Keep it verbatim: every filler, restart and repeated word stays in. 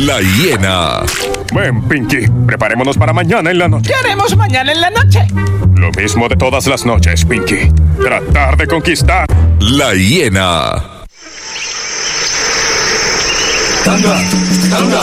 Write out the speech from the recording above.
La Hiena. Ven, Pinky, preparémonos para mañana en la noche. ¿Qué haremos mañana en la noche? Lo mismo de todas las noches, Pinky. Tratar de conquistar. La Hiena. Tanga, tanga.